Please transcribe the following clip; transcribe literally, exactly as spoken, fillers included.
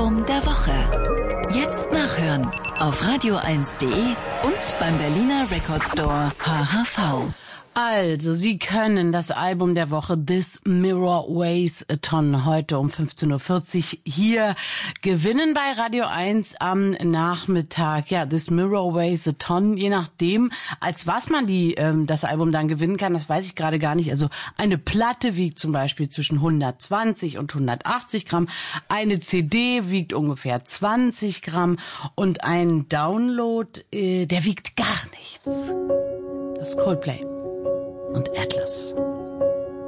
Album der Woche. Jetzt nachhören auf radio eins punkt de und beim Berliner Record Store H H V. Also, Sie können das Album der Woche This Mirror Weighs a Ton heute um fünfzehn Uhr vierzig hier gewinnen bei Radio eins am Nachmittag. Ja, This Mirror Weighs a Ton, je nachdem, als was man die ähm, das Album dann gewinnen kann, das weiß ich gerade gar nicht. Also eine Platte wiegt zum Beispiel zwischen hundertzwanzig und hundertachtzig Gramm, eine C D wiegt ungefähr zwanzig Gramm und ein Download, äh, der wiegt gar nichts. Das Coldplay und Atlas.